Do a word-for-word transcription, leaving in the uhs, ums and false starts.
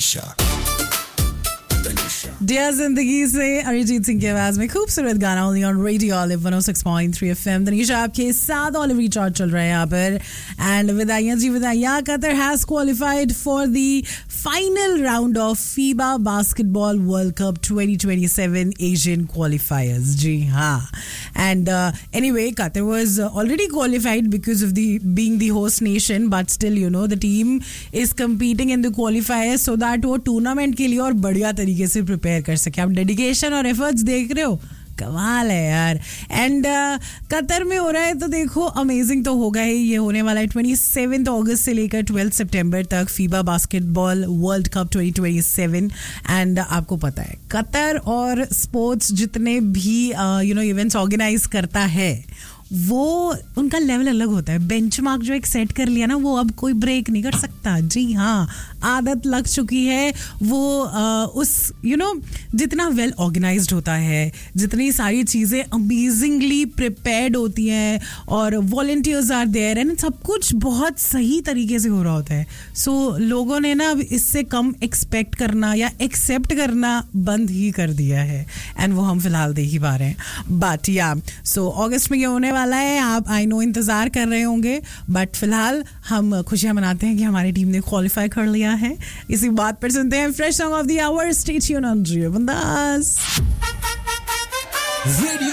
Tanisha dear जिंदगी से अरिजीत सिंह की आवाज में खूबसूरत गाना only on radio olive one O six point three FM. Tanisha आपके साथ ऑलिव रिचार्ज चल रहा है यहाँ पर and विदाइयां ji विदाइयां। Qatar has qualified for the final round of FIBA basketball world cup twenty twenty seven Asian क्वालिफायर्स। जी हाँ, and anyway Qatar was already qualified because of the being the host nation, but still you know the team is competing in the क्वालिफायर्स so that वो tournament के लिए और बढ़िया तरीके से prepare कर सके। आप डेडिकेशन और एफर्ट्स देख रहे हो, कमाल है यार। एंड कतर में हो रहा है तो देखो अमेजिंग तो होगा ही। ये होने वाला है सत्ताईस अगस्त से लेकर बारह सितंबर तक FIBA basketball world cup twenty twenty seven. And आपको पता है कतर और स्पोर्ट्स जितने भी यू नो इवेंट्स ऑर्गेनाइज करता है वो उनका लेवल अलग होता है। बेंचमार्क जो एक सेट कर लिया ना वो अब कोई ब्रेक नहीं कर सकता। जी हाँ, आदत लग चुकी है वो आ, उस यू नो जितना वेल ऑर्गेनाइज्ड होता है, जितनी सारी चीज़ें अमेजिंगली प्रिपेयर्ड होती हैं और वॉलंटियर्स आर देयर एंड सब कुछ बहुत सही तरीके से हो रहा होता है। सो so, लोगों ने ना इससे कम एक्सपेक्ट करना या एक्सेप्ट करना बंद ही कर दिया है एंड वो हम फिलहाल देख ही पा रहे हैं। बट या सो अगस्त में ये होने वाला है, आप आई नो इंतजार कर रहे होंगे, बट फिलहाल हम खुशियां मनाते हैं कि हमारी टीम ने क्वालिफाई कर लिया है। इसी बात पर सुनते हैं fresh song of the our. Stay tuned on radio बंदास।